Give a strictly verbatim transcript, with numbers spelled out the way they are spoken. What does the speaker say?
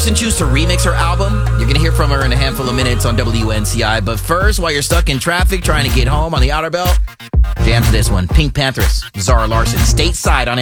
Larson choose to remix her album? You're going to hear from her in a handful of minutes on W N C I. But first, while you're stuck in traffic trying to get home on the Outer Belt, jam to this one. Pink Panthers, Zara Larson, stateside on